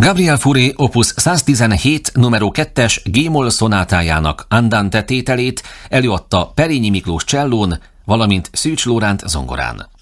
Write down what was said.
Gabriel Fauré opus 117 numero 2-es G-moll szonátájának andante tételét előadta Perényi Miklós csellón, valamint Szűcs Lóránt zongorán.